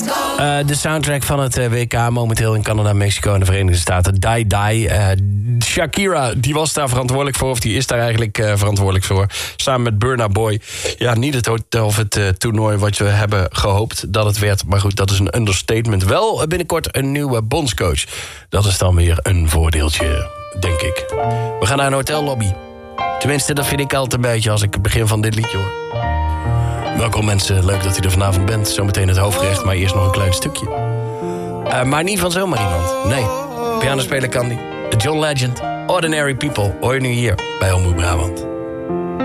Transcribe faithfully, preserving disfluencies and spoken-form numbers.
Uh, de soundtrack van het uh, W K momenteel in Canada, Mexico en de Verenigde Staten. Die Die. Uh, Shakira, die was daar verantwoordelijk voor. Of die is daar eigenlijk uh, verantwoordelijk voor. Samen met Burna Boy. Ja, niet het hotel of het uh, toernooi wat we hebben gehoopt dat het werd. Maar goed, dat is een understatement. Wel binnenkort een nieuwe bondscoach. Dat is dan weer een voordeeltje, denk ik. We gaan naar een hotellobby. Tenminste, dat vind ik altijd een beetje als ik het begin van dit liedje hoor. Welkom mensen, leuk dat u er vanavond bent. Zometeen het hoofdgerecht, maar eerst nog een klein stukje. Uh, maar niet van zomaar iemand, nee. Pianospeler kan die. John Legend, Ordinary People, hoor je nu hier bij Omroep Brabant.